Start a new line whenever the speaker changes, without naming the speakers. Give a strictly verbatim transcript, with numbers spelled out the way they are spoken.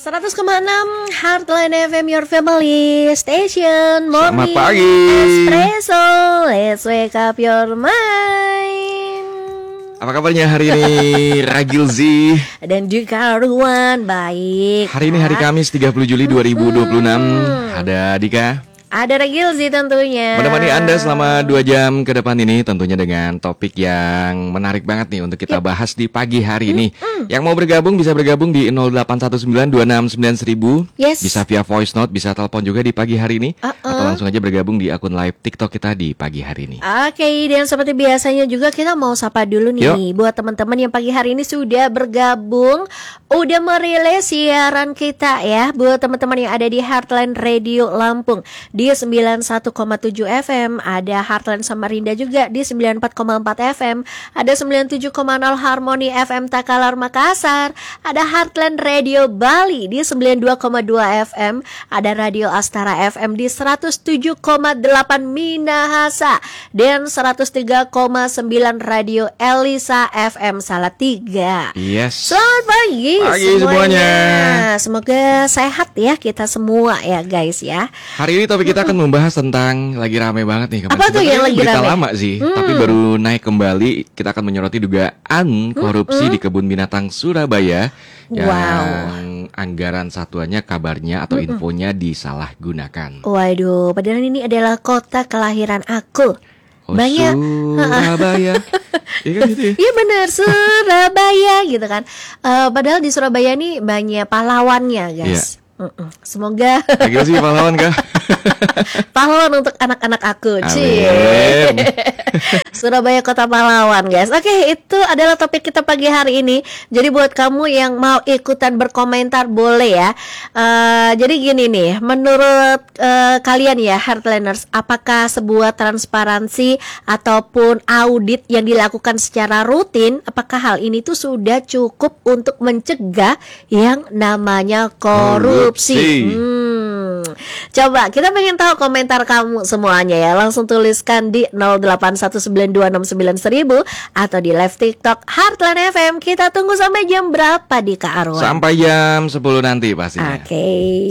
seratus koma enam Heartline F M, your family station. Morning
Selamat pagi
Espresso, let's wake up your mind.
Apa kabarnya hari ini Ragil Z
dan juga Ruan? Baik.
Hari ini hari Kamis tiga puluh Juli dua ribu dua puluh enam. hmm. Ada Dika,
ada Ragil Z tentunya.
menemani Anda selama dua jam ke depan ini, tentunya dengan topik yang menarik banget nih untuk kita bahas di pagi hari ini. Mm-hmm. Yang mau bergabung bisa bergabung di nol delapan satu sembilan dua enam sembilan seribu.
Yes.
Bisa via voice note, bisa telepon juga di pagi hari ini. Uh-uh. Atau langsung aja bergabung di akun live TikTok kita di pagi hari ini.
Oke, okay, dan seperti biasanya juga kita mau sapa dulu nih. Yuk. Buat teman-teman yang pagi hari ini sudah bergabung, udah merilis siaran kita ya. Buat teman-teman yang ada di Heartline Radio Lampung di sembilan puluh satu koma tujuh F M, ada Heartland Samarinda juga di sembilan puluh empat koma empat F M, ada sembilan puluh tujuh koma nol Harmony F M Takalar Makassar, ada Heartland Radio Bali di sembilan puluh dua koma dua F M, ada Radio Astara F M di seratus tujuh koma delapan Minahasa, dan seratus tiga koma sembilan Radio Elisa F M Salatiga.
Yes.
Selamat pagi,
pagi
semuanya.
semuanya.
Semoga sehat ya kita semua ya guys ya.
Hari ini topik kita akan membahas tentang lagi rame banget nih kemarin.
Apa tuh yang lagi
berita
rame?
lama sih, hmm. tapi baru naik kembali. Kita akan menyoroti dugaan korupsi hmm. di kebun binatang Surabaya yang
wow.
anggaran satuannya kabarnya atau hmm. infonya disalahgunakan.
Waduh, padahal ini adalah kota kelahiran aku.
Oh,
banyak
Surabaya. Iya kan gitu ya?
Iya benar, Surabaya gitu kan. Uh, padahal di Surabaya ini banyak pahlawannya guys.
Yeah.
Mm-mm. Semoga
lagi sih pahlawan kah?
pahlawan untuk anak-anak aku.
Amin.
Surabaya kota pahlawan guys. Oke, itu adalah topik kita pagi hari ini. Jadi buat kamu yang mau ikutan berkomentar boleh ya. uh, Jadi gini nih, menurut uh, kalian ya Heartliners, apakah sebuah transparansi ataupun audit yang dilakukan secara rutin, apakah hal ini tuh sudah cukup untuk mencegah yang namanya korupsi? Hmm. Coba kita pengen tahu komentar kamu semuanya ya. Langsung tuliskan di nol delapan satu sembilan dua enam sembilan seribu atau di live TikTok Heartline F M. Kita tunggu sampai jam berapa di Kak Arwan?
Sampai jam sepuluh nanti pastinya.
Oke. Okay.